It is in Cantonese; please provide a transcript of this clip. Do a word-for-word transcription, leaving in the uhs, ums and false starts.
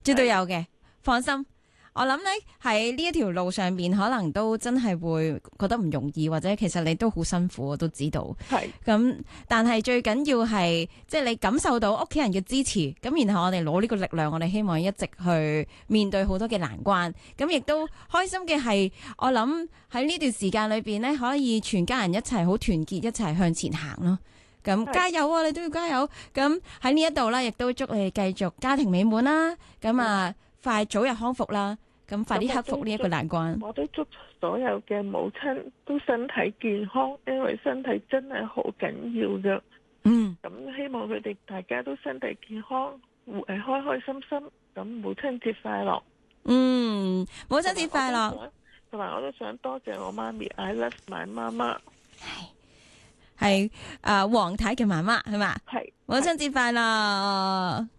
絕對有嘅，放心。我諗咧喺呢一條路上邊，可能都真係會覺得唔容易，或者其實你都好辛苦，我都知道。 係咁，但係最緊要係即係你感受到屋企人嘅支持，咁然後我哋攞呢個力量，我哋希望一直去面對好多嘅難關。咁亦都開心嘅係，我諗喺呢段時間裏邊咧，可以全家人一齊好團結，一齊向前行咯。咁加油啊！你都要加油。咁喺呢一度咧，亦都祝你繼續家庭美滿啦。咁啊，快早日康復啦！咁快啲克服呢一個難關。 我都祝所有嘅母親都身體健康，因為身體真係好緊要㗎。 嗯。 咁希望佢哋大家都身體健康，誒開開心心。咁母親節快樂。 嗯，母親節快樂。 同埋我都想多謝我媽咪 ，I love my 媽媽。 係係誒黃太嘅媽媽係嘛？ 係。 母親節快樂。